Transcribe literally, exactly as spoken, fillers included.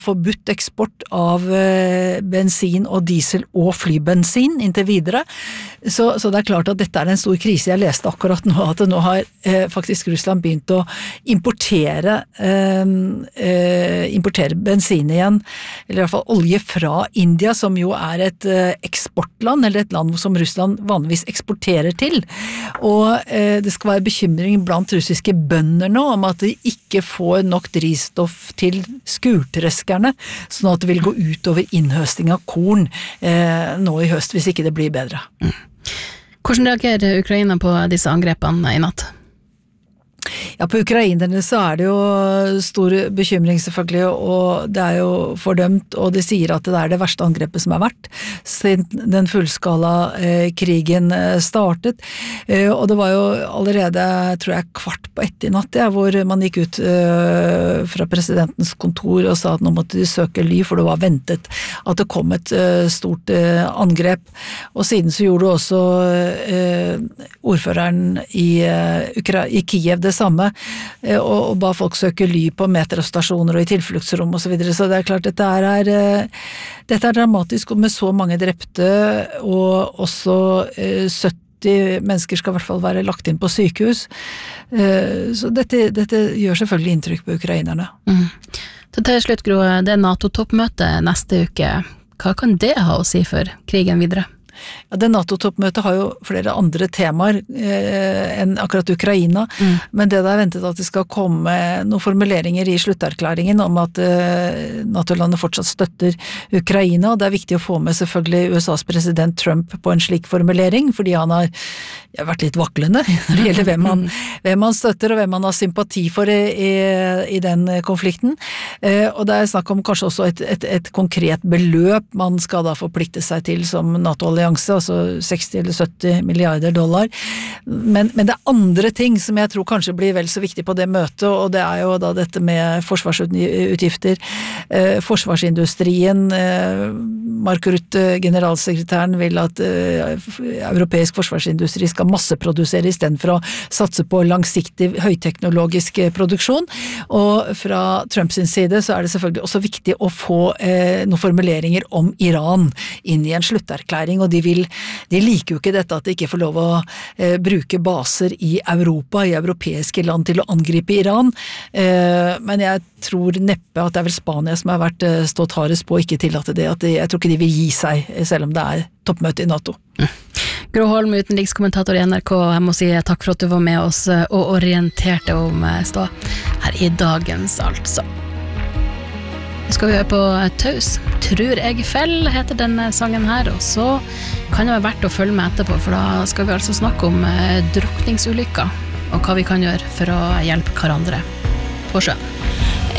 forbudt eksport av eh, bensin og diesel og flybensin inntil videre. Så, så det er klart at dette er en stor krise. Jeg leste akkurat nå at nå har eh, faktisk Russland begynt å importere, eh, eh, importere bensin igjen, eller i hvert fall olje fra India, som jo er et eh, eksportland, eller et land som Russland vanligvis eksporterer til. Og eh, det skal være bekymring blant russiske bønder nå om at de ikke får nok drivstoff til skurtreskerne, sånn at det vil gå ut over innhøsting av korn eh, nå i høst, hvis ikke det blir bedre. Mm. Hvordan reagerer Ukraina på disse angrepene i natt? Ja, på ukrainerne så er det jo stor bekymring selvfølgelig, og det er jo fordømt, og de sier at det er det verste angrepet som er vært siden den fullskala eh, krigen startet. Eh, og det var jo allerede, tror jeg, kvart på ett i natt, ja, hvor man gikk ut eh, fra presidentens kontor og sa at nå måtte de søke ly, for det var ventet at det kom et eh, stort eh, angrep. Og siden så gjorde også eh, ordføreren i, eh, Ukra- i Kiev det samme, og, og ba folk søke ly på metrostasjoner og i tilfluktsrom og så videre, så det er klart dette er, dette er dramatisk, og med så mange drepte, og også sytti mennesker skal i hvert fall være lagt inn på sykehus, så dette, dette gjør selvfølgelig inntrykk på ukrainerne. Mm. Så til slutt, Gro, det er NATO-toppmøte neste uke. Hva kan det ha å si for krigen videre? Ja, det NATO-toppmøtet har jo flere andre temaer eh, enn akkurat Ukraina, mm. men det er ventet at det skal komme noen formuleringer i slutterklæringen om at eh, NATO-landet fortsatt støtter Ukraina, og det er viktig å få med selvfølgelig U S A's president Trump på en slik formulering, fordi han har ja, vært litt vaklende når det gjelder hvem han, hvem han støtter og hvem han har sympati for i, i, i den konflikten, eh, og det er snakk om kanskje også et, et, et konkret beløp man skal da forplikte seg til som NATO-allianse, altså seksti eller sytti milliarder dollar. Men, men det er andre ting som jeg tror kanskje blir vel så viktig på det møtet, og det er jo da dette med forsvarsutgifter, eh, forsvarsindustrien, eh, Mark Rutte, generalsekretæren, vil at eh, europeisk forsvarsindustri skal masseprodusere i stedet for å satse på langsiktig høyteknologisk produksjon, og fra Trumps side så er det selvfølgelig også viktig å få eh, noen formuleringer om Iran inn i en slutterklæring, og de vil, de liker jo ikke dette at de ikke får lov å eh, bruke baser i Europa, i europeiske land til å angripe Iran, eh, men jeg tror neppe at det er vel Spania som har vært eh, stått hardest på å ikke tillate det, at de, jeg tror ikke de vil gi seg, selv om det er toppmøte i NATO. Mm. Gro Holm, utenrikskommentator i N R K, jeg må si takk for at du var med oss og orienterte om stå her i dagens altså. Nå skal vi høre på Taus. Tror jeg fell heter denne sangen her, og så kan det være verdt å følge med etterpå, for da skal vi altså snakke om drukningsulykker, og hva vi kan gjøre for å hjelpe hverandre på sjøen.